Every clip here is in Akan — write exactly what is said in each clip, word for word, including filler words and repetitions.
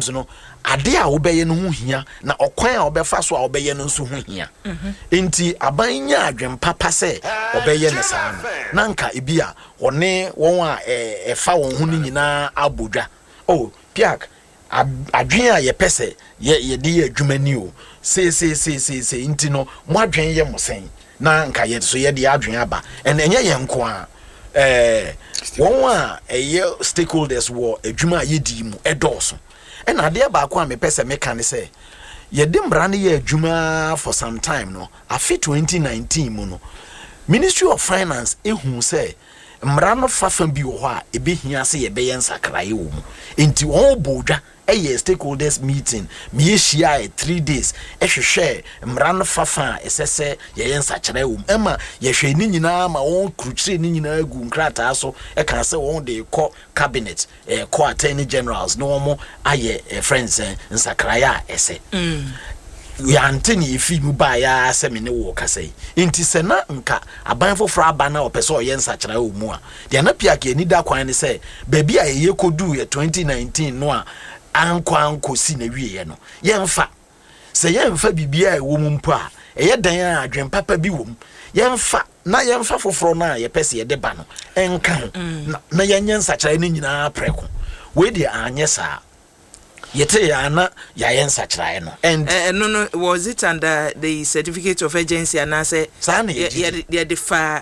sometimes no ade a wobɛyɛ no ho hia na ɔkwan a wobɛfa so a wobɛyɛ no nso ho hia enti aban nya adwen papa sɛ wobɛyɛ no saa no na nka ebi a ɔne wɔn a ɛfa wɔn ho no nyinaa abodwa oh piak adwen a yɛpɛ sɛ yɛde yɛ adwuma ni o se se se se se enti no mo adwen yɛ mo sɛn na nka yɛ so yɛde adwen aba ɛn ɛnyɛ yɛn nko a eh wɔn a ɛyɛ stakeholders wɔ adwuma a yɛdi mu ɛdɔɔso ɛna adeɛ baako a mepɛ sɛ meka ne sɛ yɛde mmara no yɛ adwuma for some time no afe twenty nineteen mu no Ministry of Finance ehu sɛ mmara no fafa bi wɔ hɔ a ebehia sɛ yɛbɛyɛ nsakrae wɔ mu enti wɔn bodwa ɛyɛ stakeholders meeting me yɛhyia three days ɛhwehwɛ mmara no fafa a ɛsɛ sɛ yɛyɛ nsakyerɛ wɔ mu ɛma yɛhwɛ ne nyinaa ma wɔn kurukyire ne nyinaa gu nkrataa so ɛka sɛ wɔn de kɔ cabinet ɛkɔ attorney generals na wɔn ayɛ friends nsakrae a ɛsɛ yante ne efi mu ba ya sɛ me ne wo kasa yi enti sɛ na nka aban foforo aba na opɛ sɛ ɔyɛ nsakyerɛ wɔ mu a de na pia ke ni da kwan ne sɛ baabi a yɛ kodu yɛ twenty nineteen no a anko anko si na wie no yɛmfa sɛ yɛmfa bibia ɛwɔ mu mpo a ɛyɛ dan a adwen papa bi wɔ mu yɛmfa na yɛmfa foforo na yɛpɛ sɛ yɛde ba no ɛnka ho na na yɛnyɛ nsakyerɛ ne nyinaa prɛko we de anyɛ saa yete ana yayen sakyrae no and uh, no no was it under the certificate of agency and I say ye de fa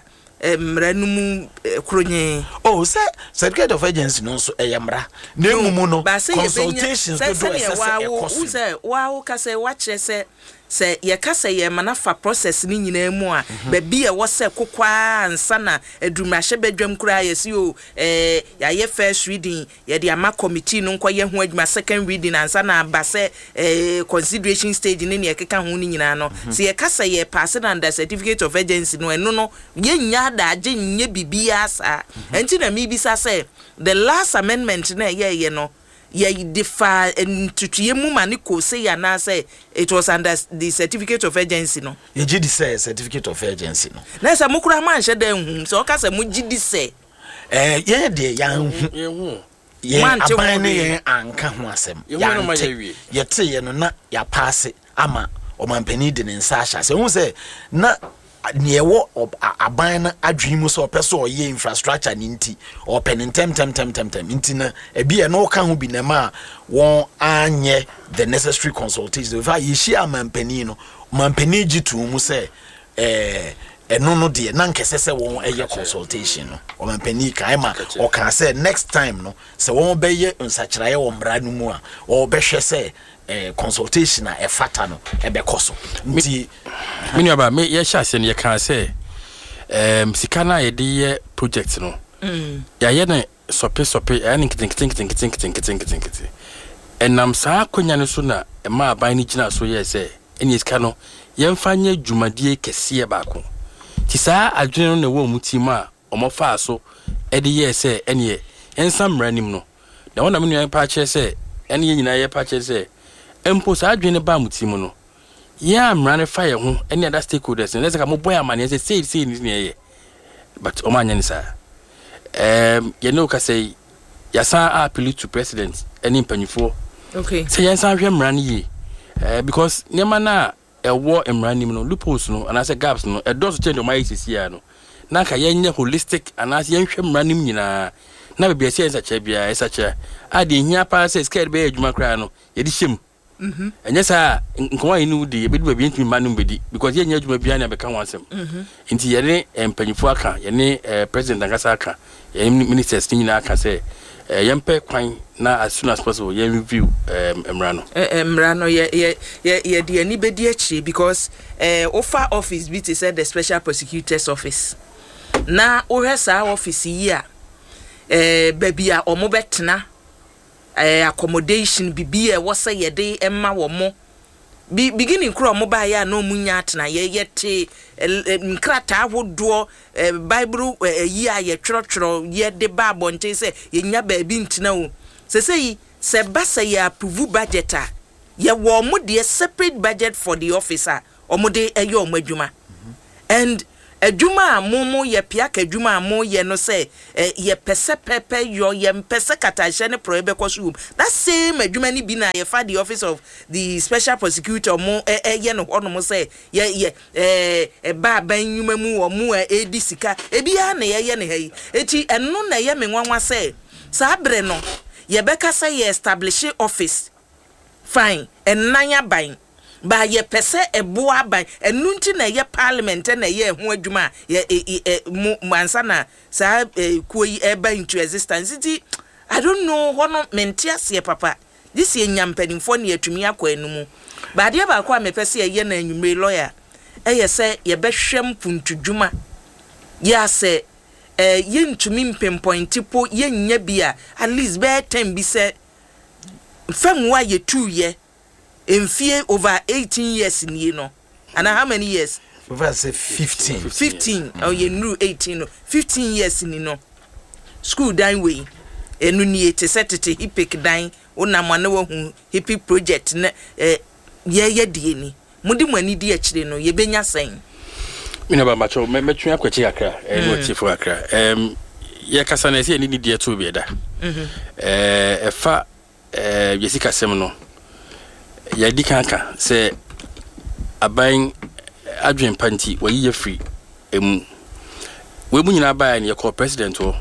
mranumu kronye oh say certificate of agency no so eyamra na emumu no consultations do do ese say wa wo ka say wa kire say se ye ka say ye manafa process ni nyina mu a ba bi e wo se kokwa ansa na adumahye badwam kura ye si o eh ya ye first reading ye de ama committee no nko ye ho adwuma second reading ansa na ba se eh consideration stage ni ne ye keka ho ni nyina no se ye ka say ye pass under certificate of agency no eno no ye nya da age nye bibia sa enti na mi bi sa say the last amendment na ye ye no ye defa ntutuye mu mani ko say ya na say it was under the certificate of agency no ye gidi say certificate of agency no na say mukura man hye dan hu so ka say mu gidi say eh ye de ya hu ye hu ye aban ne ye anka ho asem ya ye te ye no na ya pass ama o mampani de ne nsa ahya say hu say na neewo aban na adwin mu so opeso oye infrastructure ni nti open tem tem tem tem tem nti na ebi e no ka ho bi na ma won anye the necessary consultations if I yeshi amampani no mampani gitu mu say eh eno no de na nkese se won eye consultation no o mampani kai ma o kan say next time no se won be ye nsakyerae wo mbra no mu a o be hwe say eh consultation a e fata no e be koso nti mini aba me ye sha se ne ye kan say em sika na ye de ye project no mm ya ye ne sope sope ya ne kitin kitin kitin kitin kitin kitin kitin kitin enam saa konya ne so na e ma aban ni gina so ye say eni sika no ye mfa nya dwumadie kese ba ko ti saa adwene no na wo mu ti ma omofa so e de ye say eni ensam ranim no na wona me nua pa che say eni nyina ye pa che say empo sa adwene ba muti mu no ya amrane fa ye ho ene other stakeholders ne seka mo boy amane say say say ni ye but o manya ni sa em ye no ka say ya sa appeal to president eni mpanyifo okay say ya sa hwe amrane ye eh because nema na e wo amrane mu no loopholes no and say gaps no e does change o my I C C ya no na ka ye nya holistic and as ye hwe amrane mu nyina na be be say sacha bia sacha ade hia pa say scared be adwuma kra no ye di hyem mhm enye sa nko yi no de ye be du bi ntimi manum bedi because ye nya adwuma bia na be ka wansem mhm nti ye ne empanyifo aka ye ne president angasa aka ye ministers nyina aka say ye mpe kwan na as soon as possible ye review emra no emra no ye ye ye de ani bedi achi because eh ofa office bi te say the special prosecutor's office na ohwesa office yi a eh babia omo betena eh accommodation bibi e wo say ye de emma wo mo beginning kro mo ba ya na omunya atena ye yete nkrata ahodo bible yi a ye twrotwro ye de ba bonte say ye nya ba bi ntina o se sei se ba say ya approve budget a ye wo mo de separate budget for the officer o mo de eyo o mo adwuma and adwuma a momo ye pia ka adwuma a mo ye no say ye pese pepe yo ye pese katahye ne pro ebe koso that same adwuma ni bi na ye fa the office of the special prosecutor mo eh ye no hono mo say ye ye eh e ba ban nwuma mu wo mo e di sika e bia na ye ye ne hai eti eno na ye me nwanwa say sa bre no ye beka say ye establish office fine enanya ban ba ye pese eboa ban enu nti na ye parliament na ye ho adwuma ye mansa na sa kuyi eba into existence iti I don't know hono mentiase papa this ye nyampanimfo na yatumi akwa enumu ba de ba kwa me pese ye na anwumre lawyer eye se ye behwem puntudwuma ya se eh ye ntumi mpempoint po ye nya bia at least be ten bi se fam wa ye two ye in fear over eighteen years in you know. And how many years? Over say fifteen. fifteen. Mm-hmm. Oh, you knew eighteen. No. fifteen years in you know. School dine way. And you need to set it a hippie dine. Ona mano who hippie project. Eh, yeah, yeah, dear. Mudi money dear chino. Ye benya saying. You know, macho, me me try kwachi akra. Eh, no chifu akra. Um, ye kasane si ni dear to be da. Eh, fa eh Jessica Semino. Ya di kanka se aban adwen panti wa yi free emu we mu nyina ba ya ko president o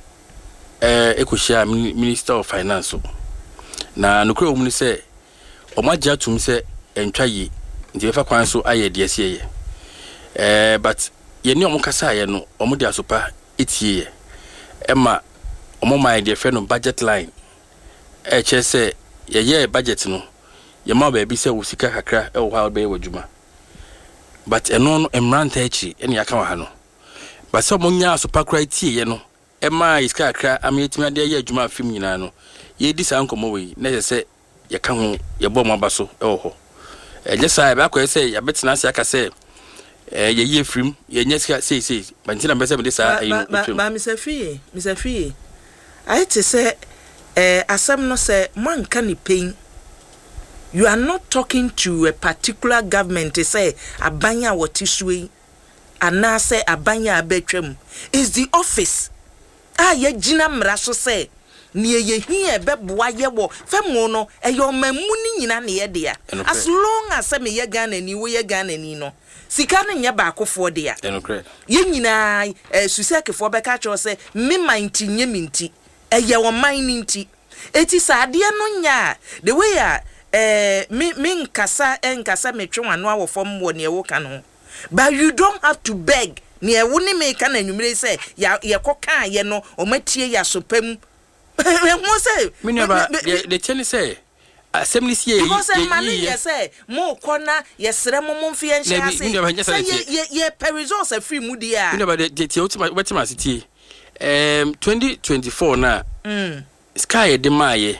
eh ekohia minister of finance na nokro mu ni se o magya tum se entwa yi nti be fa kwan so aye de ase ye eh but ye ni o mu kasa ye no o mu de asopa etie ye ema o mu my de fe no budget line e che se ye ye budget no ye ma ba bi se wo sika kakra e wo ha be wadwuma but eno no emranta echi ene aka wa ha no but so mo nya so pakra tie ye no e ma iska kakra ametimi ade ye adwuma afim nyina no ye di sa nkomo we na ye se ye ka ho ye bo mo abaso e wo ho e je sa ba ko se ye betena se aka se e ye ye frim ye nya sika sei sei bantina be se be sa ayi no ba mi se fie mi se fie ai te se eh asem no se man ka ni pain. You are not talking to a particular government to say abanya watiswe ana say abanya abetwem is the office ah ye gina mraso say ne ye hia beboa ye wo femo no e yo mamuni nyina ne ye dia as long as me ye Ghana ni wo ye Ghana ni no sika ne nya ba akofo dia ye nyina eh susekefo be ka cho say me minti nye minti e ye wo man nti eti sa ade no nya the way a eh me me nkasa enkasa metwe wano awo fom wo ne wo ka no but you don't have to beg ne e wo ne me ka na nwumire say ya ye koka ye no o matie ya sopam mo say me never the tell say assembly say ye say mo kona ye sere mo mo mfie nhia say ye ye per resource free mu dia me never the the ultimate wetima city um twenty twenty-four na mm sky de maye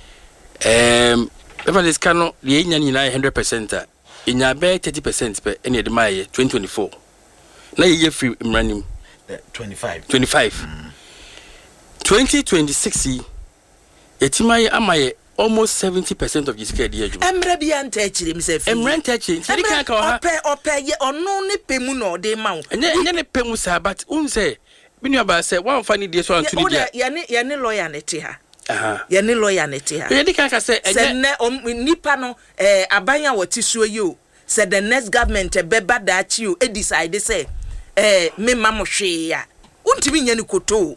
um Ever this cano, the Indian United hundred percent in your bed thirty percent per any of the Maya twenty twenty four. Now you free running twenty five. Twenty five. Twenty twenty six. It's my am almost seventy percent of this credit. I'm ready and touch himself. I'm rent touching. So they can't call her pay or pay or no ni pemuno de mount. And then a pemusa, but unse. When you about say one funny this one to the yani yani lawyer netiha. Aha. Ye ne lawyer netiha. Ye di kanka say se ne nipa no eh abanya wotisuo yi o. Se the next government e beba da chi o e decide say eh me mamo hwe ya. Untimi nya ni koto.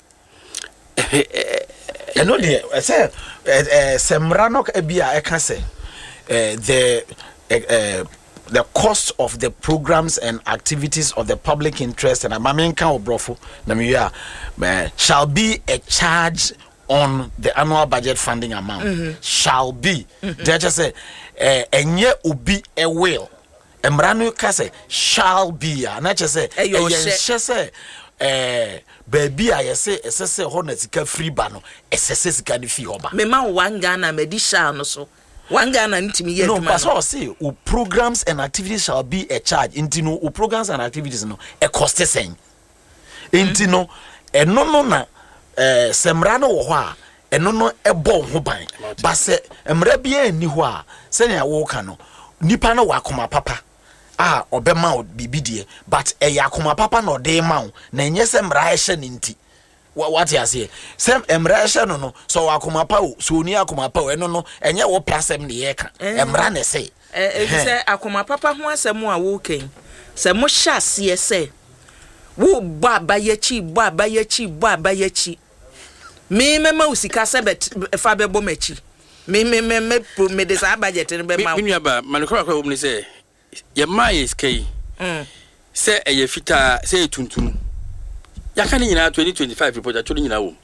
You know the say eh semra no e bia e ka say eh the eh the cost of the programs and activities of the public interest and amamenka obrofo na me ya shall be a charge on the annual budget funding amount. Mm-hmm. Shall be mm-hmm. They just say eh enye obi e will emranu ka say shall be na just say eh yen say eh baby I say say ho na sika free ba no esese sika ni fi hoba me ma one Ghana me di shall no so one Ghana ntimi ye no but so say o programs and activities shall be a charge intino o programs and activities no e cost sen intino e no no na eh semra no wo ho a eno no ebo ho ban ba se emra bia ni ho a se na wo ka no nipa no wa koma papa a obema o bibidie but e yakoma papa no de ma wo na enye se mra ehye ne nti what you say sem emra ehye no no so wakoma pa o so ni akoma pa o eno no enye wo plasem ne ye ka emra ne se eh se akoma papa ho asem a wo ken se mo hya se se wo ba abayachi ba abayachi ba abayachi me me ma usika se bet fa bebo machi me me me me me de sa budget ne be ma me nua ba manokora kwa wo ni se ye mai skai mm se eye fita se tuntun ya kan nyina twenty twenty-five report atwo nyina wo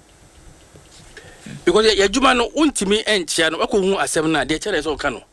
because ya juma no untimi enchia no akohu asem na de chere so ka no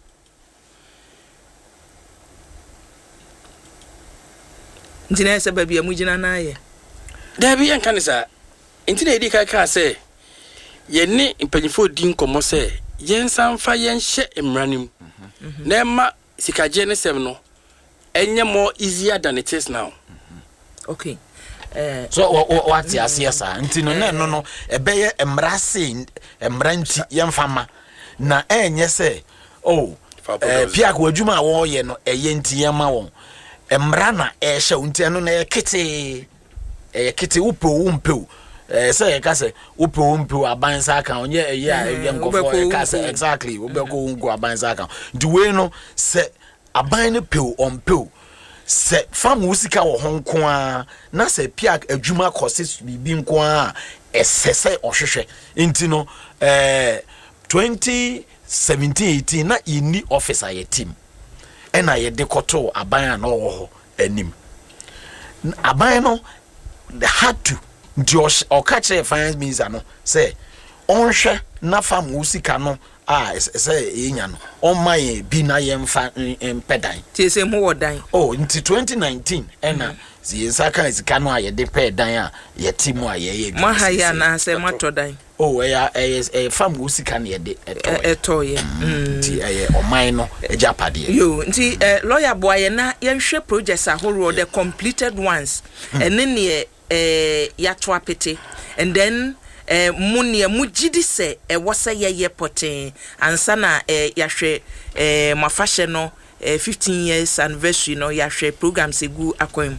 ntina se ba bia mu gina na ye da bi en kan sa ntina edi ka ka se ye ne mpanyifo din komo se yen sanfa yen hye emranim na ma sikaje ne sem no enye more easier than it is now. Okay. Uh, so what you see sir ntino na no no ebeye emrase emranti yemfama na enye se oh eh piak wadwuma wo ye no eye nti yema won emra na ehye nti no na ekete ekete upo umpe eh say ka say upo umpe abansa kan onye eye a eye nkofo ka say exactly obeko ungu abansa kan the way no se aban ne pe ompe se fam usika wo honko a na se piak adwuma kose bibi nko a esese ohwehwe enti no eh twenty seventeen eighteen na ini officer ye team ena ye de koto aban na wo ho anim aban no had to nti o ka kire finance minister no say onhwe na fam usika no ah say enya no on my bi na yemfa empedan ti se mu wodan oh nti twenty nineteen ena zi saka izika no aye de pedan a ye timu aye ye ma ha ya na se matodan oh eya eh fam usika na ye de etoye nti eh oman no ejapade yo nti lawyer boy ye na ye hwe projects ahoro the completed ones ene ne eh ya to apete and then eh munie mugidi se e wose ye poten ansa na eh yahwe eh mafahye no eh fifteen years anniversary no yahwe program segu akwam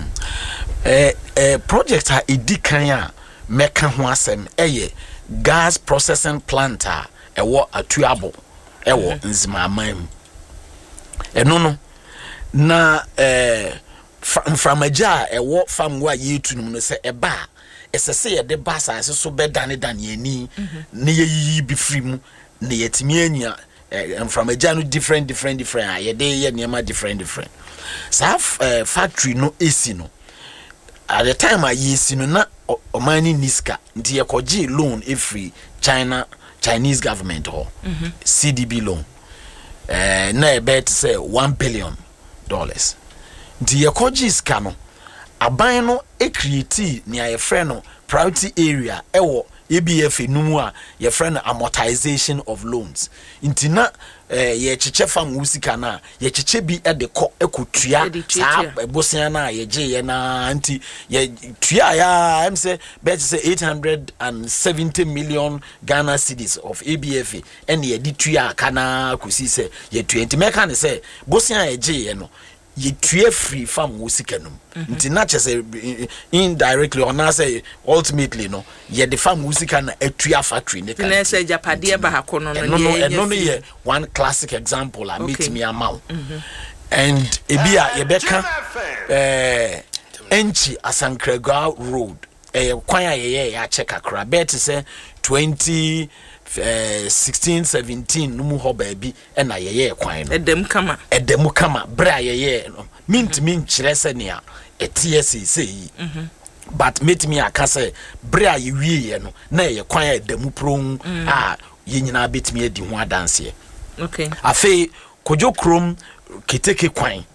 eh eh project a edikan a meka ho asem eye gas processing plant a ewo atuabo ewo nzimamam eno no na eh framaja ewo famwa yetunum no se eba esese ye de basa ase so be dane dane ani ne ye bi free mu ne yetimi anya from a janu different different different a ye de ye niema different different sa factory no esi no at the time I yesi no na omani niska nti ye koji loan every China Chinese government ho C D B loan eh na e bet say one billion dollars nti ye koji ska no aban no e create ni a friend no priority area ewo E B F numu a ye friend amortization of loans intina eh ye cheche fam usika na ye cheche bi e de ko ekotua sa ebosia na ye je ye na anti ye tua ya am say bet say eight hundred seventy million Ghana cedis of A B F and ye di tua kana kusi say ye twenty meka ne say bosia ye je ye no ye tue free fam usika no nti na chese indirectly or na say ultimately no ye the fam usika na atua factory ne kan na say japade ba hako no no no no no ye one classic example I meet me amount and ebia ye beka eh enchi Asankragua road eh kwan a ye ye a check akra bet say twenty sixteen seventeen no mu ho ba bi e na ye ye kwan no edem kama edem kama bra ye ye no mint mint kire se ne a etie se se yi but meet me akase bra ye wie ye no na ye kwan edem pron a ye nyina betimi adi ho adanse okay afi kojo krom keteke kwan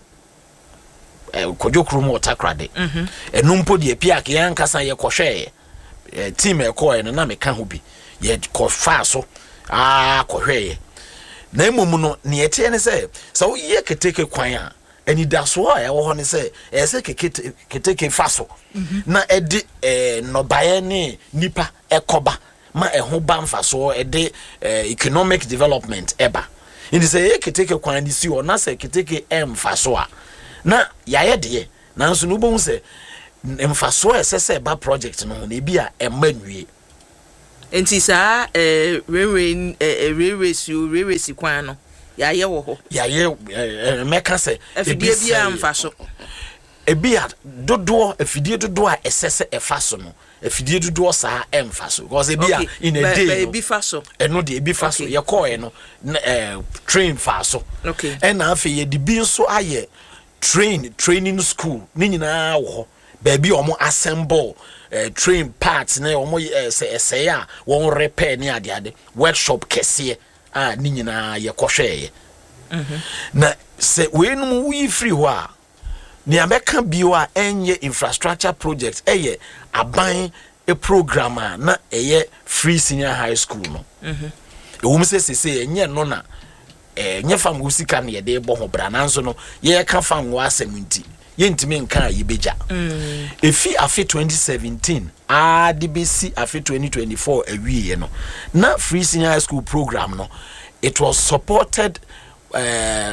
eh kojo krom otakrade mhm enumpo de piak ye ankasa ye kohwe eh team e ko no na meka ho bi ye kofa so ah kohwe na emom no ne yete ne se so ye keteke kwan a ani daso a ye wo ho ne se e se kekete keteke faso na edi eh nobaye ne nipa ekoba ma eho ba mfaso edi economic development eba nti sɛ yɛ keteke kwan de si hɔ na sɛ keteke ɛmfa so a na yɛayɛ deɛ nanso no wobɛhu sɛ mfa so a ɛsɛ sɛ ɛba project no ho na ebi a ɛmma nwie nti saa eh railway eh railway si railway si kwan no yɛayɛ wɔ hɔ yɛayɛ mɛka sɛ afidie bi a mfa so ebi a dodoɔ afidie dodoɔ a ɛsɛ sɛ ɛfa so no afidie dodoɔ saa ɛmfa so because ebi a in a day no ebi fa so ɛno de ebi fa so yɛkɔɔ no eh train fa so okay ɛna afei yɛde bi nso ayɛ train training school ne nyinaa wɔ hɔ baabi a wɔn assemble uh, train parts na wɔn sɛ ɛsɛe a wɔn repair ne ade ade workshop kɛseɛ a ne nyinaa yɛkɔhwɛɛ na sɛ weenum wuyi free hɔ a nea bɛka bio a ɛnyɛ infrastructure project ɛyɛ aban a program a na ɛyɛ free senior high school no ɛwom sɛ sese ɛnyɛ no na ɛnyɛ fam wo sika ne yɛde bɔ ho bra nanso no yɛka fam wo asɛm nti yɛntimi nka a yɛbɛgya ɛfi afe twenty seventeen a de bɛsi afe twenty twenty-four awieɛ no na free senior high school program no it was supported uh,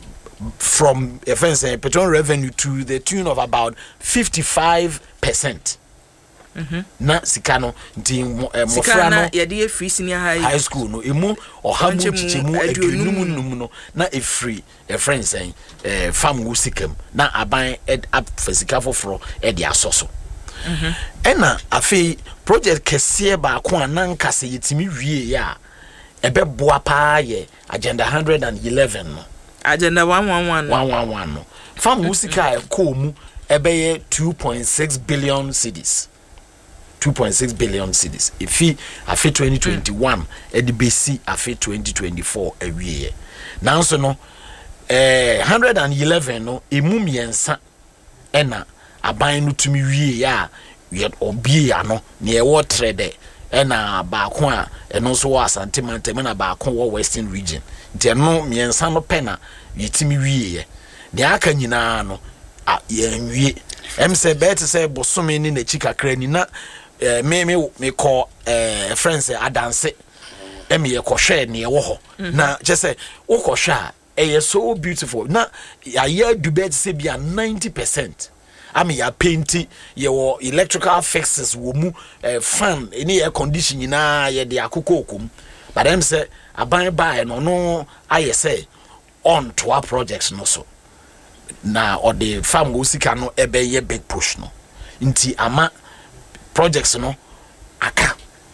from a uh, uh, petroleum revenue to the tune of about fifty-five percent. Mm-hmm. Na sika no nti mofra no yɛde free senior high, high school no emu ɔhamu chichemu aduonum num no na e free e friends eh uh, fam wo sikam na aban ed up sika foforo e de asoso mhm ɛna afei project kɛseɛ ba ko ananka se yetimi wie ya ɛbɛboa paa yɛ agenda one eleven no agenda one eleven no one eleven no fam wo sika e ko mu ɛbɛyɛ two point six billion cedis two point six billion cedis ifi afi twenty twenty-one edi besi afi twenty twenty-four awie nanso no eh one eleven no emu miensa ena aban no tumi wie ya yet obie ya no ne e wo trade ena ba ko a eno so wa Asante Mantem na ba ko wo Western region nti eno miensa no pena yetimi wie ye de aka nyina no a yenwie em se bet se bosome ni na chikakra ni na eh me me me call eh friends adanse em ye kohwe ne wo ho na je say wo kohwe a eh so beautiful na ya ya du bet se bia ninety percent am ya painti ye wo electrical fixes wo mu eh, fan any air condition na ye de akoko okum but em say aban ba no no aye say on to our projects no so na or the farm go sika no ebe ye big push no nti ama projects no aka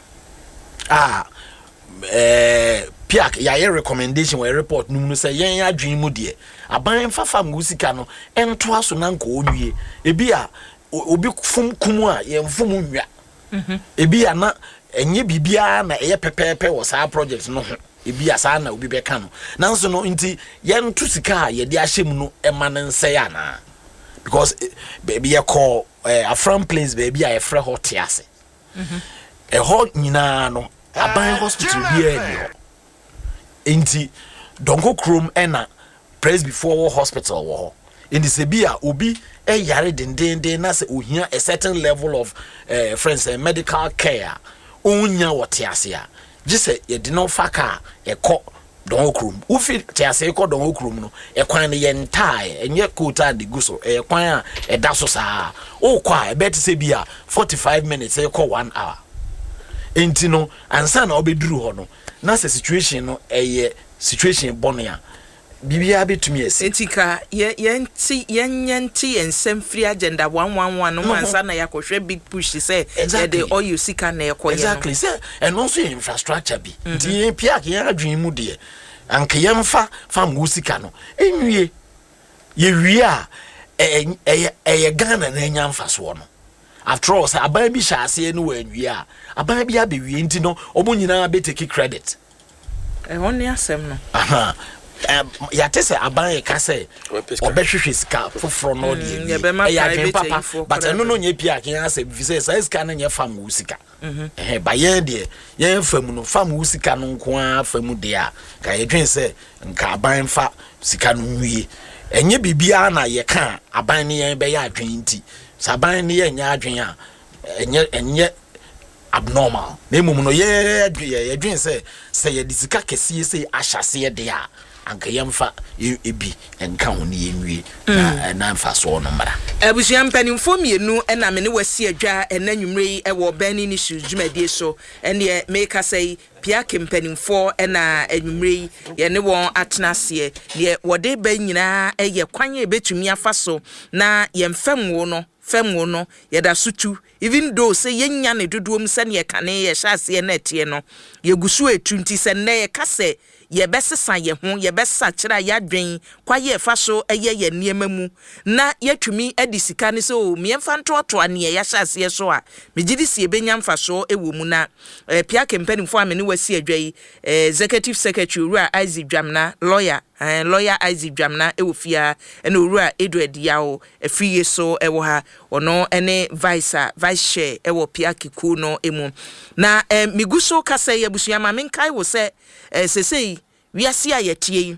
ah eh piak ya ye recommendation we report num no say yen adwen mu de aban fa farm go sika no ento aso na nko onwie ebi a obi fum kumu a ye fum nwia mhm ebi a na enye bibia na eye pepepe wo sa project no ho ebi asa na obi beka no nanso no nti ye ntu sika ye de ahyem no e ma nse ya na because baby ye call uh, a front place baby a frɛ hot ase mhm e ho nyina no aban hospital bi ani ho enti donko krom ena praise before hospital wo ho enti se bi a obi e yare dendenden na se ohia a certain level of uh, friends uh, medical care onya what ase a gise ye di no faka e ko don okrum ufi ti ase ko don okrum no e kwan ne ye ntae enye kota de guso e kwan a e da so saa o kwa e bet se bia forty-five minutes e ko one hour enti no ansa na obeduru ho no na se situation no e ye situation bonia bibia betumi ese etika ye yenti yenyenti ensem free agenda one eleven no ansa na yakohwe big push say e de oil sika na ekoye exactly say and also infrastructure bi nti piak ye adwen mu de anke yemfa fam wo sika no enwie ye wie a e e Ghana na enya mfaso no after all say aban bi hya ase no wa enwie a aban bi abewie nti no obo nyina be take credit e honni asem no aha um ya tese aban e ka say obehwehwe sika foforo no de e ya dwen papa but no no nye pia ken ase bi say say sika na nye fam wo sika eh ba ye de ye fam no fam wo sika no nko a fam de a ka ye dwen say nka aban fa sika no nwie enye bibia na ye ka aban ne ye be ya adwen nti saban ne ye nya adwen a enye enye abnormal na mmom no ye ye adwen say say ye disika kese say ahyase de a anka yemfa ebi enka ho ne yenwie na na mfa so no mara abusuam panimfo mienu na me ne wasi adwa enanwumre e wo bani ni sujumadi so ene make say piake mpanimfo na anwumre ye ne won atenase ne wode ba nyina eye kwan e betumi afaso na yemfam wo no fam no yeda sutu even though say yenya ne dodom se ne kane ye hyase na tie no yegusu etunti se ne ye kase ye besesa ye ho ye besa kira ya dwen kwa ye fa so eye ye niema mu na yatumi adi sika ne so miemfa ntoto ane ye hyase so a megidi si ebenya mfa so ewo mu na pia campaign fo amene wasi adwai executive secretary Ura Isaac Dwamna lawyer and lawyer Isaac Dwamna ewofia ene Ura Edward Yao efiye so ewo ha ono ene vice vice chair ewo pia kiku no emu na miguso kasa ye busuama menkai wo se sesei wiase a yetie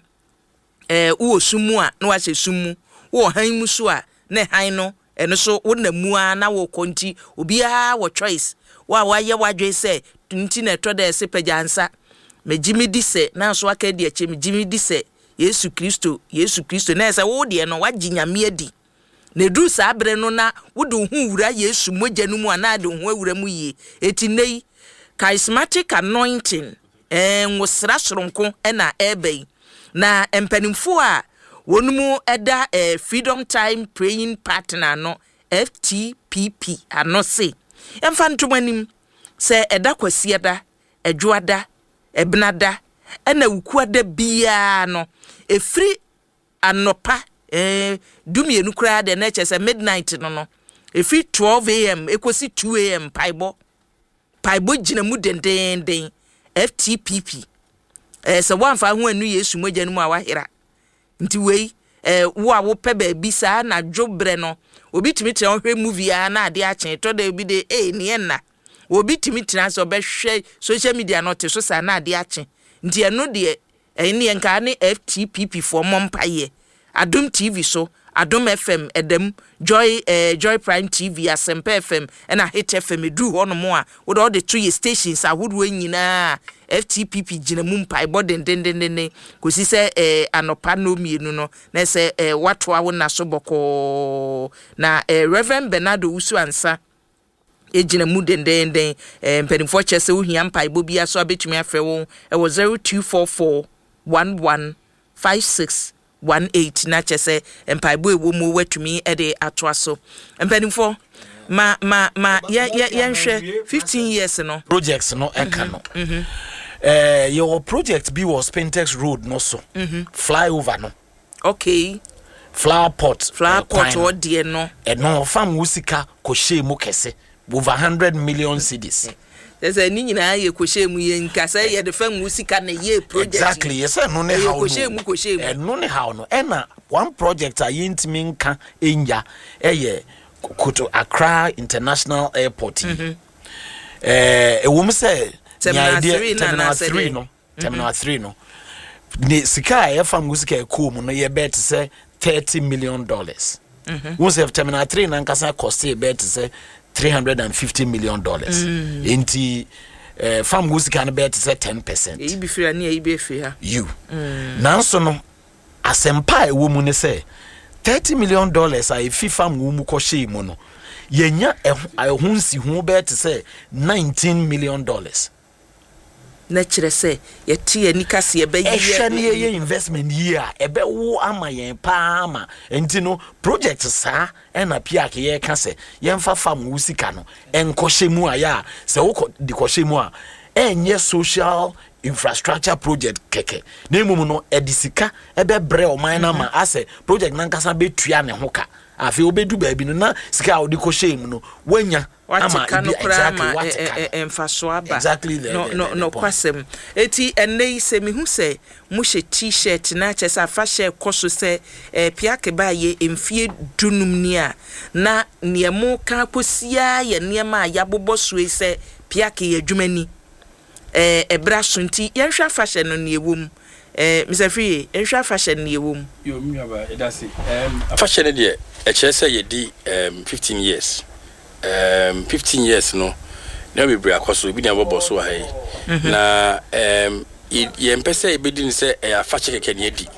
eh wo sumu a na wa se sumu wo han mu so a na han no eno so wo na mu a na wo konti obi a wo choice wa wa ye wadwe se nti na to da se pajansa megimi di se na so aka di ache megimi di se Yesu Kristo Yesu Kristo na se wo de no waginyame adi na du sa abre no na wo de hu wura Yesu mogya no mu ana de hu awura mu yi eti nei charismatic anointing eh ngosra soronko na ebe na empanimfo a wonumu eda eh, Freedom Time Praying Partner no F T P P ano se emfa ntomanim se eda kwasieda edwoada ebnada ena wukuada bia no efri anopa eh dumienu kra de na chese midnight no no efri twelve a m ekosi two a m paibo paibo gina mu dendenden F T P P eh se wanfa ho anu Yesu mogya no mu awahira nti wei eh wo a wo pe ba bi sa na dwobre no obi timi tira hwe movie a na ade a chen to da bi de eh ne na obi timi tira so be hwe social media no te so sa na ade a chen nti eno de eh ne nka ne F T P P for mompaye Adum T V so Adum F M edem Joy eh, Joy Prime T V Asempa F M na Hit F M edu ho no mo a wo all the two stations ahodo nyina F T P P gina mu mpa ibo den den den den kosi se eh, anopa no mienu no na se eh, wato awo na so boko na eh, Reverend Bernardo Usu Ansa ejina mu den den den eh, mpanimfo chese wo hia mpa ibo bia so abetumi afre wo e wo zero two four four one one five six one eight na chese empaibo ewo mu watumi e de atoaso empanimfo ma ma ma ye ye yenhwe fifteen years no projects no eka no mhm eh your project be was Pentex Road no so mhm flyover no okay flower pot flower pot o de no e no fam wusika ko hye mu kese over one hundred million cedis. There's a nina ye koshe mu ye nkasa ye de fam musika na ye project. Exactly. Yes, no ne how. Koshe mu koshe mu. Eh no ne how no. E na one project a yintimi nka enya eye Koto Accra International Airport. Mhm. Eh e wo mu say Terminal three no. Terminal three no. Ni sika ye fam musika e ko mu no ye bet say thirty million dollars. Mhm. Wo say Terminal three na nkasa cost e bet say three hundred fifty million dollars. Mm. Inti uh, farm music can bet say ten percent. E be free ani e be free ha. You. Mm. Nanso no asempa e wo mu ne say thirty million dollars a fi farm wo mu ko hye mu no. Yenya ehunsi hu bet say nineteen million dollars. Na kire say ye tie ni kase e be ye ye investment year e be wo ama yen pa ama enti no project sa e na pia ke ye ka se yen fa fam wo sika no enko hye mu aya se wo di ko hye mu a enye social infrastructure project keke na emu no edisika e be bre o man na ma ase project na nkasa be tua ne ho ka afi obedu ba bi no na sika odi ko hye mu no wanya ama exactly emfaso aba exactly no no no kwasem eti enei se mi hu se mu hye t-shirt na chesa fa hye koso se piake ba ye emfie dunum ni a na niemu ka kosia ye niema ya bobo suwe se piake ye adwumani eh ebra sunti ye hwa fashion no niewum eh Mister Free ye hwa fashion niewum yo mi aba edase em fashion de e chese ye di um fifteen years um fifteen years no na be bra akoso bi na bobo so ha yi na em ye mpese e bedin se e afache keke ne adi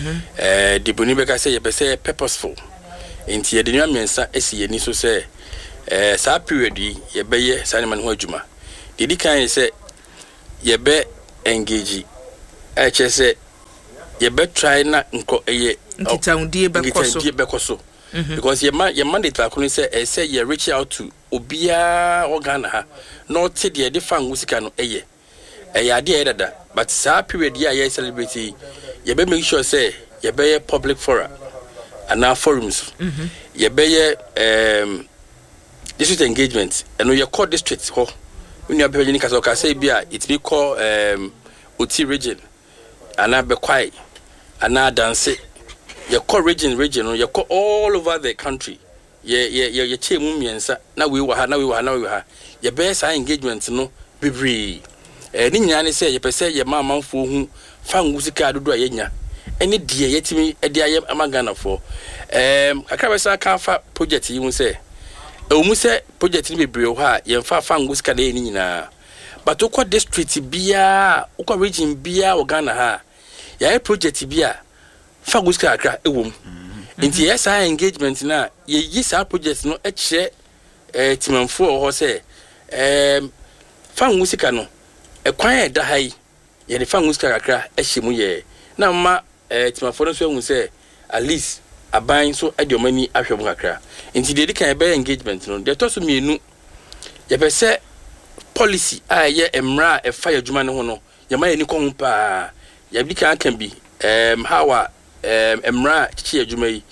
eh de boni be ka se ye pese purposeful enti ye de nwa mensa esi ye ni so se eh sa period yi ye be ye sa ne man ho adwuma de di kan se ye be engage e che se ye be try na nko eye nkitaundie bekoso nkitaundie bekoso because ye man ye mandate akunu say e say ye reach out to obia organ ha not te de de fan musika no eye e ya de dada but sa period ya ye celebrate ye be make sure say ye be public forum and our forums ye be um district engagement and no ye call district ho when you be ni ka so ka say bia it be call um Oti region and I be quiet and I dance ye call region region you call all over the country ye ye ye ye che mu miensa na we wa ha na we wa na we ha ye be sa engagement no bebre eh ni nya ne say ye pese ye ma manfo hu fa ngusika dodo ye nya ene die yetimi e dia ye amagana fo em kakra be sa kan fa project yi mu say e mu say project ni bebre ho ha ye fa fa ngusika na ye ni nyina but ukwa district bia ukwa region bia Ghana ha ya project bia fa ngusika akra ewom nti yes our engagement na ye yi sa project no e kire eh timanfo ho say em fa ngusika no e kwan e da hai ye de fa ngusika akra e hyemu ye na ma eh timanfo no so ehun say at least aban so e de omani ahwem akra nti de kan e be engagement no de to so mienu ye be say policy a ye emra e fa adwuma ne ho no ye ma ye ni ko pa ye bi kan kan bi em how um emra chi adwuma yi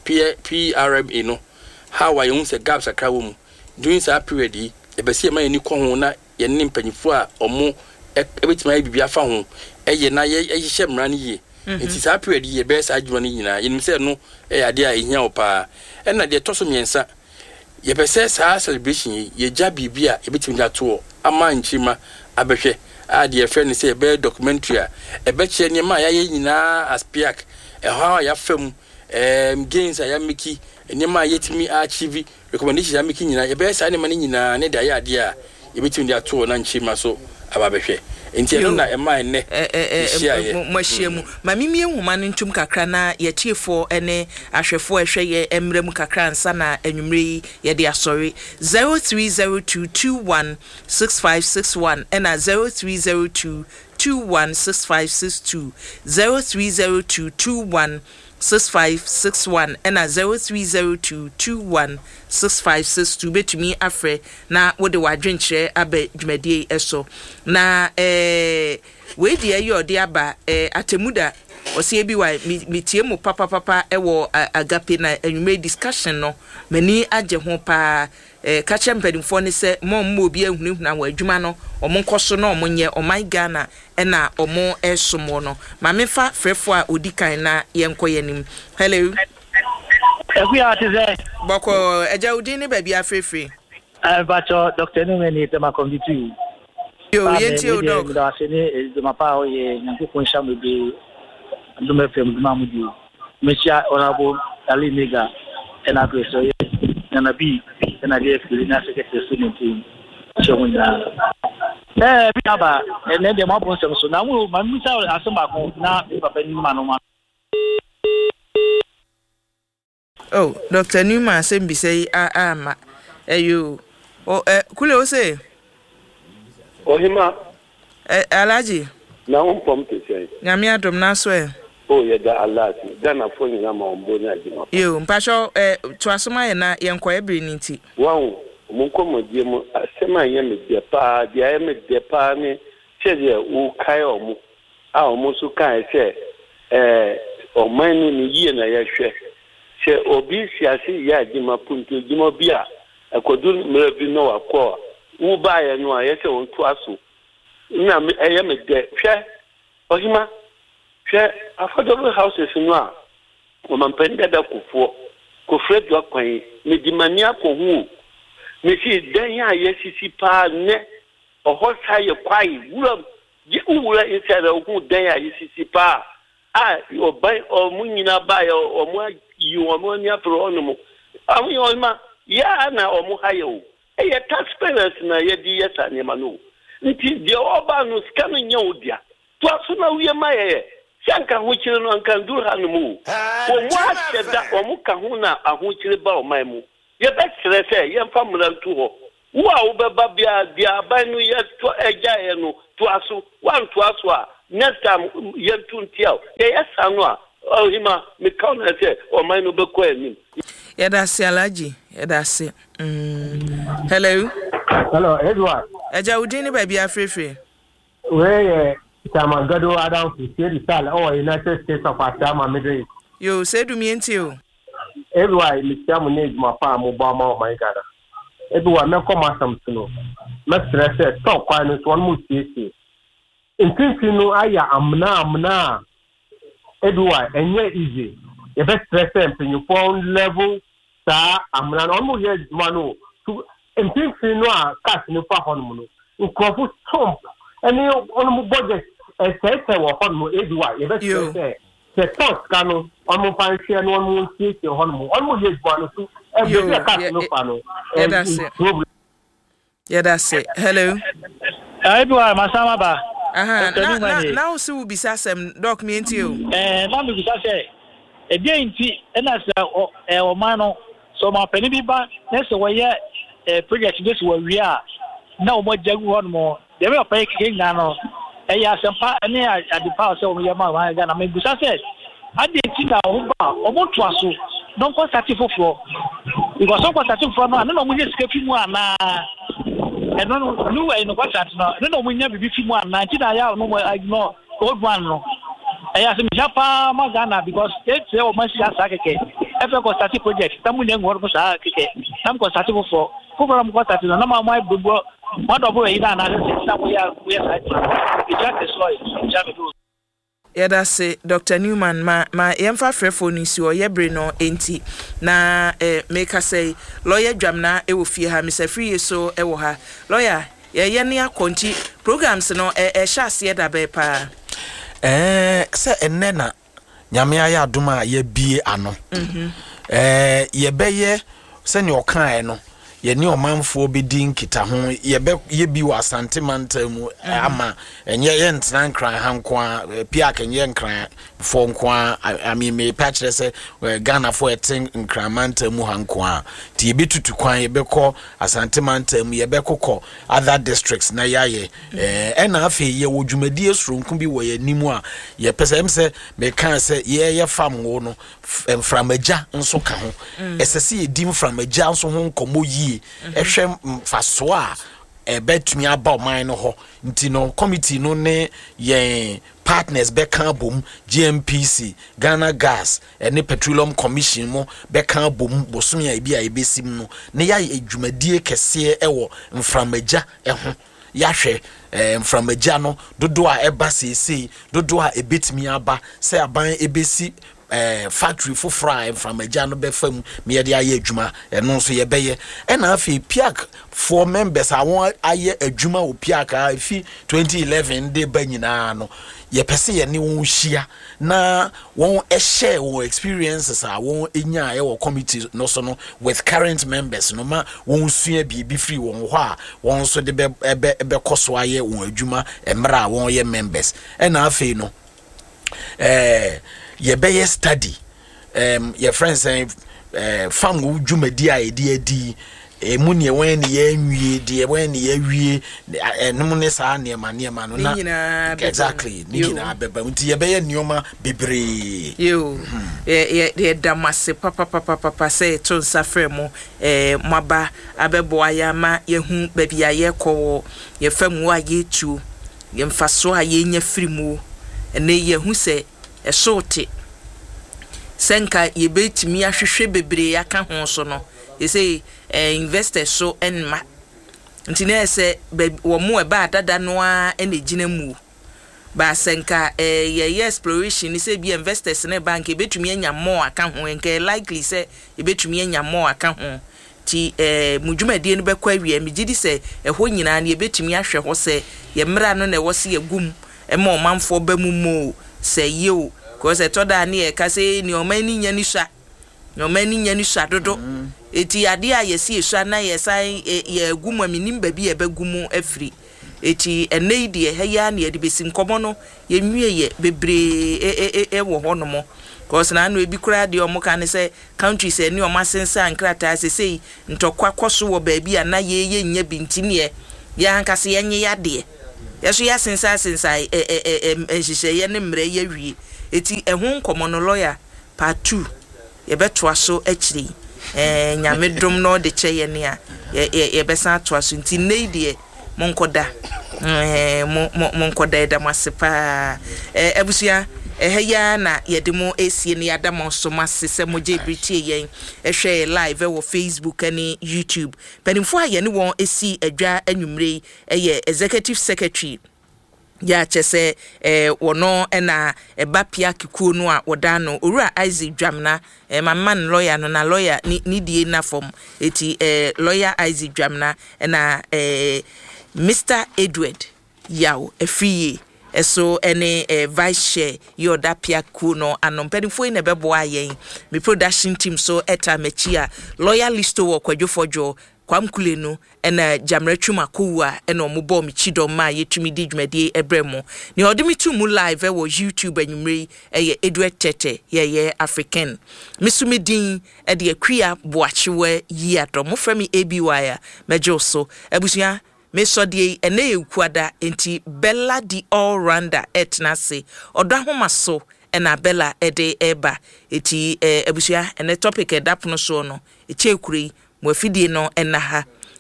P R M A no how I use gaps akra wo mu during that period yi e be se ma ye ni ko ho na ye ne mpanyifo a omo e betima ye bibia fa ho e ye na ye hye emra ne ye nti that period yi e be sa adwuma ne nyina ye nim se no e ade a ehia wo pa e na de toso miensa ye be se sa celebration yi ye ja bibia e betima ja to ama nchima abehwe a de friend say be documentary a e be che ne ma ya ye nyina aspiak e ha ya fam em gains ya miki ne ma yetimi achieve recommendation ya miki nyina ye be sa ne ma ne nyina ne da ya ade a ye betimi ja to na nchima so ababehwe enti no na e ma ne eh mashemu mamimi ehuma no ntum kakra na ye chiefo ene ahwefo ehwe ye emrem kakra nsa na anwumre ye de asori zero three zero two two one six five six one ena zero three zero two two one six five six two zero three zero two two one six five six one ena zero three zero two two one six five six two betumi afre na wode wadwenkyere abe dwumadie eso na eh we die ye ode aba eh atemuda osie bi wa mitie mu papa papa ewo agape na anwume discussion no mani age ho pa eh kache mpadimfo ne se mo mo obi ahunu na wa adwuma no omo nkoso na omo nye oman Ghana ena omo esomo no ma mefa frefo a odikan na yenko yanim hello Eku ya tize boko eja udi ni baby afrefre eh bacho Doctor Numeni te ma kombitu yo yenti o doc da sene de ma pa o ye nku ko nshamu de ndume fem duma mudi mechia honorable Ali Mega ena preso ye na bi ena de fili na secretary student team chonga eh bi aba ene de ma bon so na mu ma mi sa asema ko na papa ni ma no ma. Oh, Doctor Newman sembi say ah ah ma eyo o eh kule o say Ohima eh Alaji na on pom te say nyame adom na so eh oh ye da Alaji Ghana fo nyina ma ombo na agima yo mpasho eh to asoma ye na yenko ebre ni nti wawo mun ko modie mu asema ye me de pa dia ye me de pa ni cheze u kai omu a omu su kan se eh o mani ni ye na ye hwe se obi siasi ya agima punto agima bia akodu mrabi no akọ wo ba ye no aye se won to aso na eye me de hwe Ohima hwe affordable houses no a o man pende da kofo kofre do kwan me di mania ko hu me si dan ya ye sisi pa ne o ho sai kwai wura ji wura inside o hu dan ya ye sisi pa a o ban o munyina ba ya o mu yi o mu ni apro onu mu amu Ohima ya na o mu haye o ɛyɛ taxpayers na yɛdi yɛ sa nneɛma no nti deɛ ɔba no sika no nyɛ odia to aso na wie ma yɛ sɛnka ho kyire no anka ndur ha no mu wɔn mu ahyɛ da wɔn ka ho na ahokyire ba ɔman mu yɛbɛkyerɛ sɛ yɛmfa mmara nto hɔ wo a wobɛba bia bia aban no yɛto agyaeɛ no to aso wanto aso a next time yɛnto ntia yɛyɛ sa no a ɔhima meka na sɛ ɔman no bɛkɔ anim yɛda se alaji yɛda se mm. hello hello Edward ɛgya wodin ne baabi afrɛfrɛ weyɛ Chairman Gado Adam Fusiri Sal or United States of Asama Middle East. Yo, say to me until everywhere, Mister Munez, my farm, Obama, my God. Everyone, no come as some to know. Master said, talk quietness one more easy. In case you know, I am now, I'm now. Everywhere, and yet easy. The best stress and you found level, sir, I'm not almost yet, Manu. In case you know, I can't know for Honmunu. In Crawford Trump, and you on budget. Ẹsẹ wọ hɔ nom eduwa yɛbɛsɛ sɛ sɛ tɔs ka no ɔmo fa nhwɛ no ɔmo nsiesie hɔ nom ɔmo yɛ edwuma no so ɛbɛsi ɛka no fa no yɛda yɛda se hello eduwa masama ba aha na na na wo se wo bisa asɛm doc me nti o eh na me bisa sɛ ebia nti ɛna sɛ ɛ ɔman no so ma pani bi ba na sɛ wɔyɛ ɛ project bi so wɔ wi a na ɔmo jagu hɔ nom de be ɔpɛ keke nya no eya sempa ene adipa o se o yema wa ga na me busa se ade ti na o ba o mo to aso don ko certificate because o ko certificate no na mo nye sika fi mu ana e no no nu e no ko chat no no mo nya bibi fi mu ana ti na ya no mo ignore old one no eya se mi japa ma ga na because e se o ma si asa keke e fe ko start project tamu nye ngor ko sa keke tam ko certificate for program ko start na ma mo bubu what about you na na we are we are yɛda se Doctor Newman ma ma yɛmfa frɛfo no si ɔyɛ bre no enti na eh, meka sɛ lawyer dwam na ɛwɔ fie ha Mister Free so ɛwɔ ha lawyer yɛyɛ ne akɔnti programs no ɛhyɛ aseɛ da bɛɛ paa eh sɛ ɛnɛ na nyame ayɛ adom a yɛbie ano mhm eh yɛbɛyɛ sɛ ne ɔkae no yɛne ɔmanfoɔ bɛdi nkita ho yɛbɛ yɛbi wɔ asante manta mu ama ɛnyɛ yɛntena nkran ha nko a pia kɛnyɛ nkran fo nko a ami me patchere sɛ Ghana fo ɛten nkran manta mu ha nko a ti yɛbɛtutu kwan yɛbɛkɔ asante manta mu yɛbɛkɔkɔ other districts na yɛayɛ eh ɛna afei yɛwɔ dwumadie soronko bi wɔ yɛnimu a yɛpɛ sɛ em sɛ meka sɛ yɛyɛ fam wo no mframagya nso ka ho ɛsɛ sɛ yɛdi mframagya nso ho nkɔmmɔ yi ehwɛ mfaso a ebetumi aba ɔman no hɔ nti no committee no ne yɛn partners bɛka bom G M P C Ghana Gas ɛne Petroleum Commission mo bɛka bom bosom a ebi a ebesim no ne yɛ adwumadie kɛseɛ ɛwɔ mframagya ɛho yahwɛ eh, mframagya no dodo a ɛba sesei dodo a ebetumi aba sɛ aban ebesi eh factory for fry from a jano be fam me de aye adwuma eno so ye beye e na afi piak four members a won aye adwuma o piak a fi twenty eleven de ba nyina no ye pese ye ne won hia na won e share won experiences a won enya e wo committee no so no with current members no ma won sua bi bi free won ho a won so de be be be koso aye won adwuma emra won ye members e na afi no eh ye be study um your friends say eh fam wo dwumadi a edi edi emu ne wen ne ye nwie de wen ne ye wie enum ne sa ne ma ne ma no na exactly ni na beba nti ye be ye nioma bebre yo ye ye damase papa papa papa say to nsafre mo eh maba abebo ayama ye hu ba bia ye kɔ ye fam wo aye tu ye mfaso aye nya firi mu ene ye hu se esote senka yebetimi ahwehwe bebre aka ho so no ye say eh, investors so enma ntine ese wo mo e ba dada no a ene gina mu ba senka eh, ye exploration say be investors na bank ebetumi anya mo aka ho enka likely say ebetumi anya mo aka ho ti eh, mudwumadie no bekwa wie me gidi say eho nyina na ebetumi ahwe ho say ye mra no na wo se yagum e ma omanfo ba mu mo say you cause e toda na e ka say ni o mani nya ni sha no mani nya ni swadodo eti ade a yesi esua na yesan ye gumu aminim ba bi e ba gumu afiri eti enei de he ya na ye de besi nkomo no ye nwie ye bebre e e wo hono mo cause na no ebi kura de omo kan se countries eni o masensa nkrata se sei ntokwa koso wo ba bi ana ye ye nya bintine ya nkase ye nye ya de yeso ya sensa sensa e e e nhihye ye ne mre ye wie eti ehun nkomo no lawyer part two ye beto aso akiri eh nyame dom no de che ye ne a ye ye besa ato aso nti nei de monkoda eh monkoda eda masepa eh abusua eh ya na ye de mo esie ne adamo so masese mo je britie yen ehwe live e wo Facebook ani YouTube penimfo aye ne won esi adwa anwumre eh executive secretary ya chese eh wono na eba pia kikuo no a woda no owura Isaac Dwamna eh man lawyer no na lawyer ni, ni die na form eti eh lawyer Isaac Dwamna na eh Mister Edward Yao efiye eso ene eh, vice chair yoda pia kuo no anompedifo ina bebo ayen me production team so eta mechia lawyer listo wo kwadwofojo kwamkule no ena jamretwuma kowa ena omubo mi chidom ma yetumi di dwumade ebremo ni odimi tu mu live e wo YouTube anwumre eye Edward Tete ye ye African misumidin e de akria boachewe yi adom mo frami A B Y a mejo so abusua me so de ene ekuada enti Bella di all rounder etna se odo ahoma so ena Bella ede eba eti eh, abusua ene topic e dap no so no echekuri mo afidie no enaha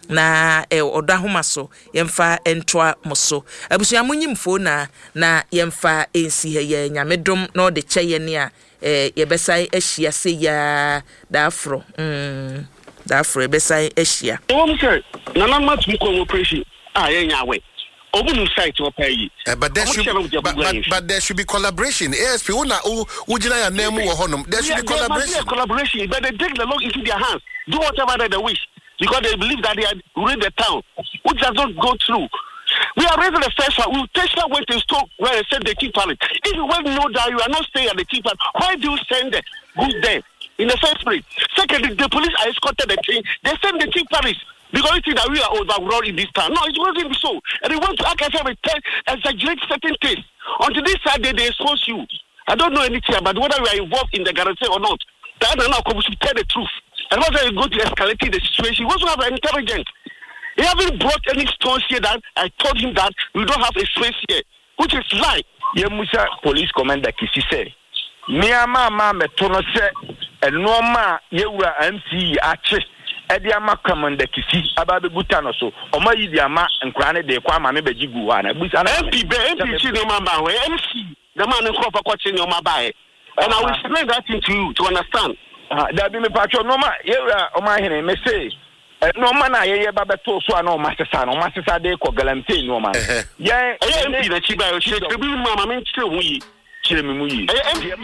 na e odo ahoma so yemfa entoa moso abusua munyimfo na na yemfa ensi he ye nyamedom na ode cheye ne a e yebesai ahia se ya dafro mm dafro yebesai ahia o mse na na matum ko operation ah ye nyawe obunu site wo pay but there should but, but, but there should be collaboration. A S P una ujina ya name wo honom there should be collaboration collaboration but they take the law into their hands, do whatever they wish because they believe that they are ruling the town, which does not go through. We are raising the first one. We Tesla went to store where they said the king palace. If you well know that you are not staying at the king palace, why do you send the goods there in the first place? Secondly, the police are escorted the king. They send the king palace because they think that we are overrun in this town. No, it wasn't so. And they want to act as if they exaggerate certain things. Until this Saturday, they expose you. I don't know anything about whether we are involved in the guarantee or not. That are now coming to tell the truth. And whether you go to escalating the situation, you also have an intelligent. He haven't brought any stones here that I told him that we don't have a space here, which is lie. Ye Musa police commander Kisi say, Miyama ma metono se enoma yewura M C ache edi ama commander Kisi ababe butano so oma yidi ama nkrane de kwa ma me bejigu wa na busa na M P be M P chi no mamba we M C the man nko pa kwache no mamba e and I will explain that thing to you to understand. Ah da bi me pacho noma yewura oma hene me say no man na ye ba beto so na o masesa na o masesa de ko galamte no man ye M P na chi ba o chi bi mama me nchire hu yi chire me mu yi M P